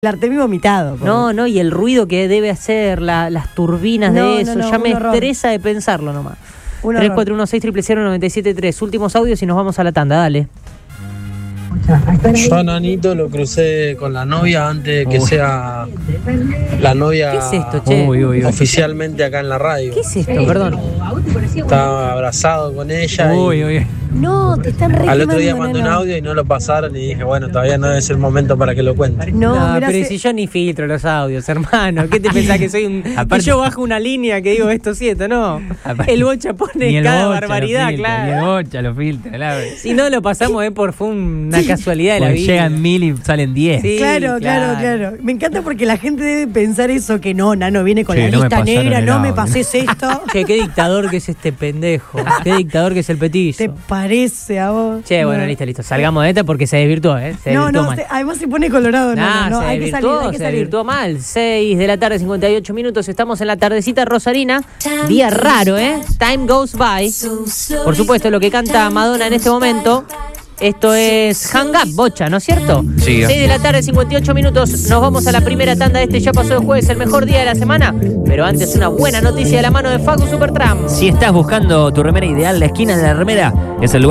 El Artemio vomitado. No, y el ruido que debe hacer, las turbinas de eso, ya me estresa de pensarlo nomás. 341-600-973, últimos audios y nos vamos a la tanda, dale. Yo a Nanito lo crucé con la novia antes de que sea la novia. ¿Qué es esto, che? Oficialmente acá en la radio. ¿Qué es esto? Perdón. Estaba abrazado con ella. No, te están re Al otro día quemando, mandé un nena. audio y no lo pasaron y dije, bueno, todavía no es el momento para que lo cuente. No, mirá, pero si yo ni filtro los audios, hermano. ¿Qué te pensás que soy un...? Aparte, que yo bajo una línea que digo esto sí, esto no. Aparte, El Bocha pone cada barbaridad, Ni el claro. Bocha lo filtra, claro. Si no lo pasamos fue una casualidad de la Porque vida. llegan 1000 y salen 10. Sí, Claro. Me encanta porque la gente debe pensar eso, que no, Nano viene con Sí, la no me lista pasaron negra, el no me audio. pases esto. Che, qué dictador que es este pendejo. Qué dictador que es el petizo. ¿Te parece a vos? Che, bueno, No. listo. Salgamos de esta porque se desvirtuó, ¿eh? Se desvirtuó mal. Además se pone colorado. No, Se hay que salir, hay que se salir. desvirtuó mal. 6 de la tarde, 58 minutos. Estamos en la tardecita rosarina. Día raro, ¿eh? Time goes by. Por supuesto, lo que canta Madonna en este momento. Esto es Hang Up, Bocha, ¿no es cierto? Sí. 6 de la tarde, 58 minutos. Nos vamos a la primera tanda de este Ya Pasó de Jueves, el mejor día de la semana. Pero antes, una buena noticia de la mano de Facu Supertram. Si estás buscando tu remera ideal, la esquina de la remera es el lugar